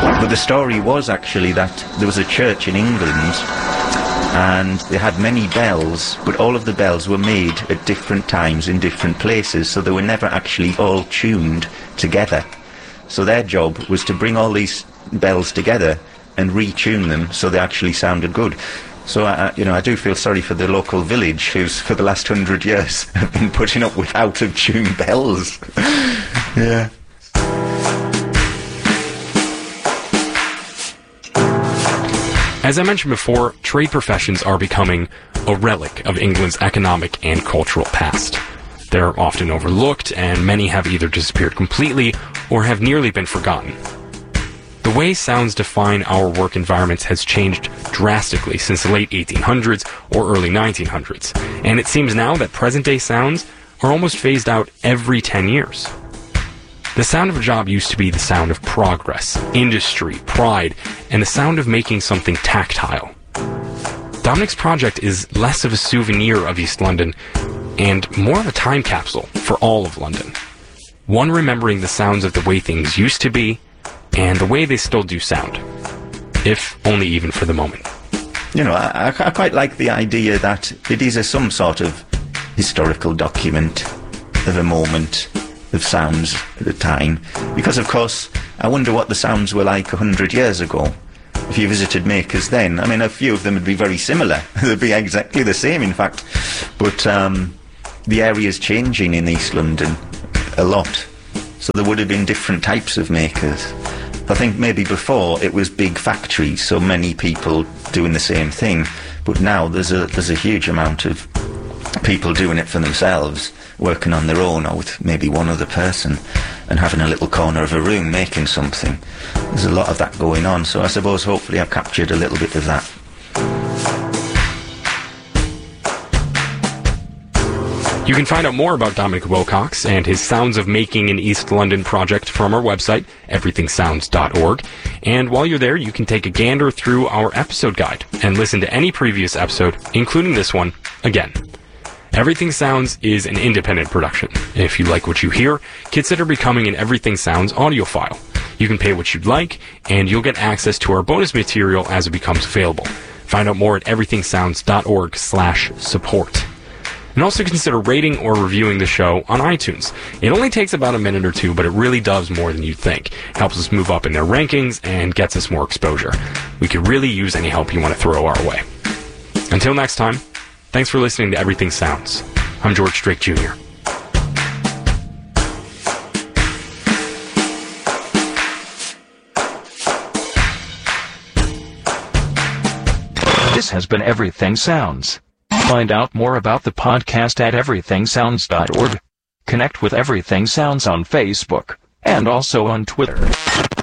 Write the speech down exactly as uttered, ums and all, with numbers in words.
But the story was actually that there was a church in England and they had many bells, but all of the bells were made at different times in different places, so they were never actually all tuned together. So their job was to bring all these bells together and retune them so they actually sounded good. So, I, you know, I do feel sorry for the local village who's, for the last hundred years, have been putting up with out-of-tune bells. Yeah. As I mentioned before, trade professions are becoming a relic of England's economic and cultural past. They're often overlooked, and many have either disappeared completely or have nearly been forgotten. The way sounds define our work environments has changed drastically since the late eighteen hundreds or early nineteen hundreds, and it seems now that present-day sounds are almost phased out every ten years. The sound of a job used to be the sound of progress, industry, pride, and the sound of making something tactile. Dominic's project is less of a souvenir of East London and more of a time capsule for all of London. One remembering the sounds of the way things used to be and the way they still do sound, if only even for the moment. You know, I, I quite like the idea that it is a, some sort of historical document of a moment of sounds at the time, because of course I wonder what the sounds were like a hundred years ago. If you visited makers then, I mean, a few of them would be very similar. They'd be exactly the same, in fact. But um, the area's changing in East London a lot, so there would have been different types of makers. I think maybe before it was big factories, so many people doing the same thing, but now there's a there's a huge amount of people doing it for themselves, working on their own or with maybe one other person and having a little corner of a room making something. There's a lot of that going on, so I suppose hopefully I've captured a little bit of that. You can find out more about Dominic Wilcox and his Sounds of Making in East London project from our website, everything sounds dot org. And while you're there, you can take a gander through our episode guide and listen to any previous episode, including this one, again. Everything Sounds is an independent production. If you like what you hear, consider becoming an Everything Sounds audiophile. You can pay what you'd like, and you'll get access to our bonus material as it becomes available. Find out more at everything sounds dot org slash support. And also consider rating or reviewing the show on iTunes. It only takes about a minute or two, but it really does more than you'd think. It helps us move up in their rankings and gets us more exposure. We could really use any help you want to throw our way. Until next time, thanks for listening to Everything Sounds. I'm George Drake Junior This has been Everything Sounds. Find out more about the podcast at everything sounds dot org. Connect with Everything Sounds on Facebook and also on Twitter.